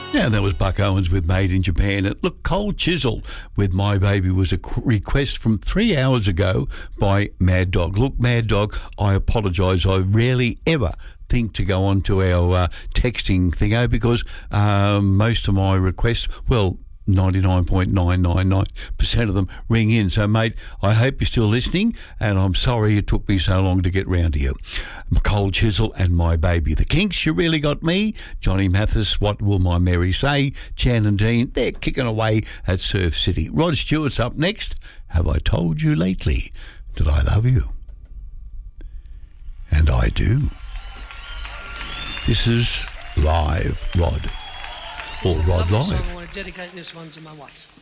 Yeah, that was Buck Owens with Made in Japan. And look, Cold Chisel with My Baby was a request from 3 hours ago by Mad Dog. Look, Mad Dog, I apologise. I rarely ever think to go on to our texting thingo because most of my requests, well, 99.999% of them ring in. So, mate, I hope you're still listening, and I'm sorry it took me so long to get round to you. Cold Chisel and My Baby. The Kinks, You Really Got Me. Johnny Mathis, What Will My Mary Say? Chan and Dean, they're kicking away at Surf City. Rod Stewart's up next. Have I told you lately that I love you? And I do. This is Live Rod. Or Rod Live. Dedicate this one to my wife.